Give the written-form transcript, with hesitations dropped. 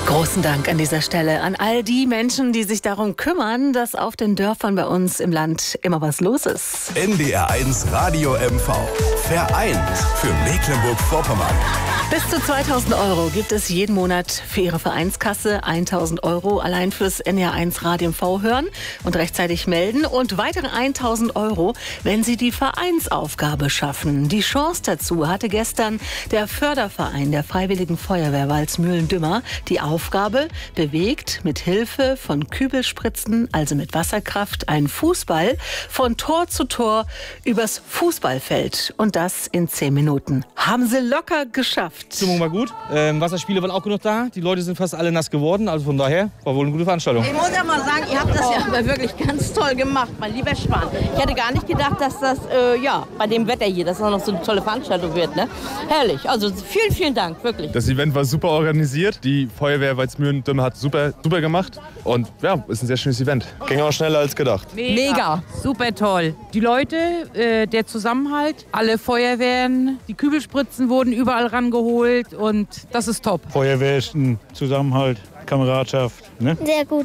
Großen Dank an dieser Stelle an all die Menschen, die sich darum kümmern, dass auf den Dörfern bei uns im Land immer was los ist. NDR1 Radio MV. Vereint für Mecklenburg-Vorpommern. Bis zu 2.000 € gibt es jeden Monat für Ihre Vereinskasse. 1.000 € allein fürs NDR1 Radio MV hören und rechtzeitig melden. Und weitere 1.000 €, wenn Sie die Vereinsaufgabe schaffen. Die Chance dazu hatte gestern der Förderverein der Freiwilligen Feuerwehr Walsmühlen-Dümmer. Die Aufgabe: bewegt mit Hilfe von Kübelspritzen, also mit Wasserkraft, einen Fußball von Tor zu Tor übers Fußballfeld. Und das in 10 Minuten. Haben Sie locker geschafft. Stimmung war gut. Wasserspiele waren auch genug da. Die Leute sind fast alle nass geworden. Also von daher war wohl eine gute Veranstaltung. Ich muss ja mal sagen, ihr habt das ja aber wirklich ganz toll gemacht, mein lieber Schwan. Ich hätte gar nicht gedacht, dass das bei dem Wetter hier, dass das noch so eine tolle Veranstaltung wird. Ne? Herrlich. Also vielen, vielen Dank, wirklich. Das Event war super organisiert. Die Feuerwehr Walsmühlen-Dümmer hat super gemacht. Und ja, ist ein sehr schönes Event. Ging auch schneller als gedacht. Mega, super toll. Die Leute, der Zusammenhalt, alle Feuerwehren, die Kübelspritzen wurden überall rangeholt und das ist top. Feuerwehr ist ein Zusammenhalt, Kameradschaft. Ne? Sehr gut.